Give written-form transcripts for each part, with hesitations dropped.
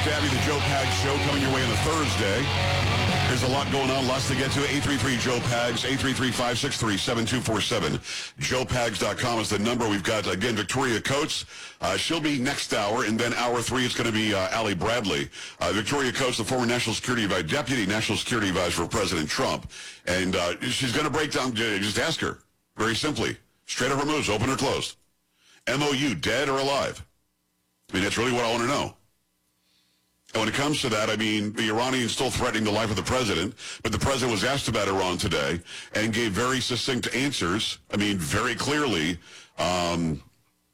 Tabby, the Joe Pags Show coming your way on a Thursday. There's a lot going on, lots to get to. 833-JOE-PAGS, 833-563-7247. JoePags.com is the number. We've got, again, Victoria Coates. She'll be next hour, and then hour 3, it's going to be Allie Bradley. Victoria Coates, the former Deputy National Security Advisor for President Trump. And she's going to break down, just ask her, very simply, straight up her moves, open or closed. MOU, dead or alive? I mean, that's really what I want to know. And when it comes to that, I mean, the Iranians still threatening the life of the president, but the president was asked about Iran today and gave very succinct answers. I mean, very clearly, Iran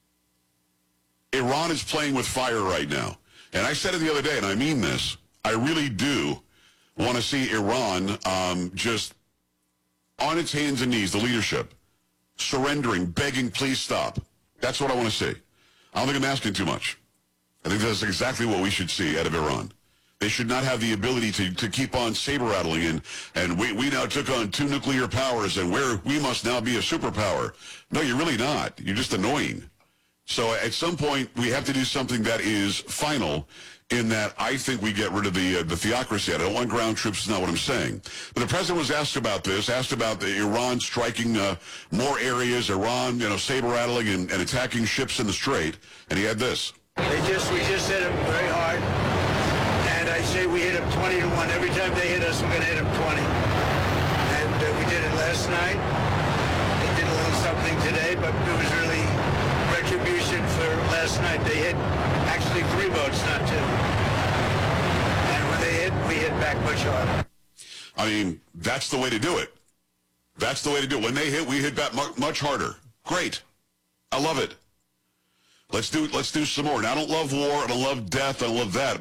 is playing with fire right now. And I said it the other day, and I mean this, I really do want to see Iran just on its hands and knees, the leadership, surrendering, begging, please stop. That's what I want to see. I don't think I'm asking too much. I think that's exactly what we should see out of Iran. They should not have the ability to keep on saber-rattling and we now took on 2 nuclear powers and we must now be a superpower. No, you're really not. You're just annoying. So at some point, we have to do something that is final in that I think we get rid of the theocracy. I don't want ground troops, is not what I'm saying. But the president was asked about this, asked about the Iran striking more areas, Iran, saber-rattling and attacking ships in the Strait, and he had this. We just hit them very hard, and I say we hit them 20 to 1. Every time they hit us, we're going to hit them 20. And we did it last night. They did a little something today, but it was really retribution for last night. They hit actually 3 boats, not 2. And when they hit, we hit back much harder. I mean, that's the way to do it. That's the way to do it. When they hit, we hit back much harder. Great. I love it. Let's do some more. Now, I don't love war, I don't love death, I don't love that.